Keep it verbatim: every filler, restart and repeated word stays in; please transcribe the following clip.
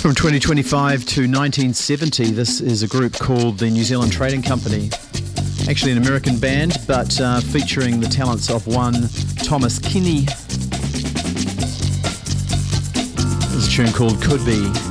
From twenty twenty-five to nineteen seventy, this is a group called the New Zealand Trading Company. Actually an American band, but uh, featuring the talents of one Thomas Kinney. There's a tune called Could Be.